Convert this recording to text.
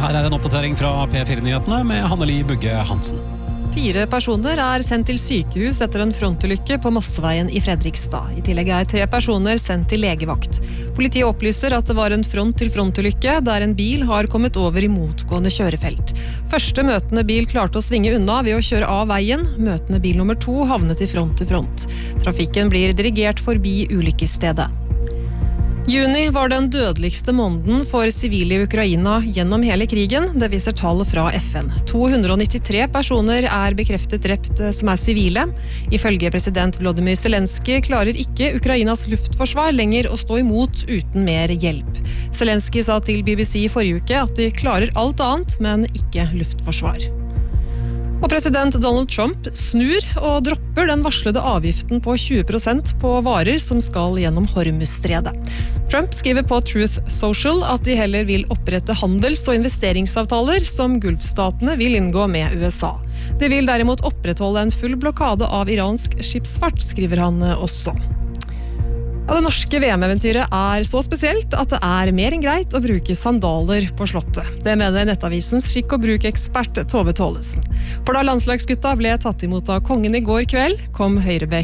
her en oppdatering fra P4-nyhetene med Hanneli Bugge Hansen. 4 personer sendt til sykehus etter en frontulykke på Mosseveien i Fredrikstad. I tillegg 3 personer sendt til legevakt. Politiet opplyser at det var en front-til-frontulykke der en bil har kommet over i motgående kjørefelt. Første møtende bil klarte å svinge unna ved å kjøre av veien. Møtende bil nummer 2 havnet i front-til-front. Trafikken blir dirigert forbi ulykkesstedet. Juni var den dødeligste måneden for sivile i Ukraina gjennom hele krigen, det viser tall fra FN. 293 personer bekreftet drept som sivile. Ifølge president Volodymyr Zelensky klarer ikke Ukrainas luftforsvar lenger å stå imot uten mer hjelp. Zelensky sa til BBC i forrige uke at de klarer alt annet, men ikke luftforsvar. Og president Donald Trump snur og dropper den varslede avgiften på 20% på varer som skal gjennom Hormuzstredet. Trump skriver på Truth Social at de heller vil opprette handels- og investeringsavtaler som Gulfstatene vil inngå med USA. De vil derimot opprettholde en full blokade av iransk skipsfart, skriver han også. Det norske VM-eventyret så spesielt at det mer enn greit å bruke sandaler på slottet. Det mener Nettavisens skikk- og brukekspert Tove Tollesen. For da landslagsgutta ble tatt imot av kongen i går kveld, kom Høyrebekk